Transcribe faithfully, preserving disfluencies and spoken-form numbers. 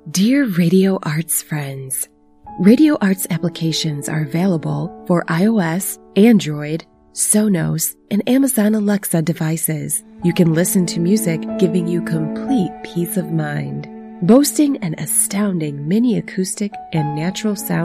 Dear Radio Arts friends, Radio Arts applications are available for iOS, Android, Sonos, and Amazon Alexa devices. You can listen to music giving you complete peace of mind. Boasting an astounding mini acoustic and natural sound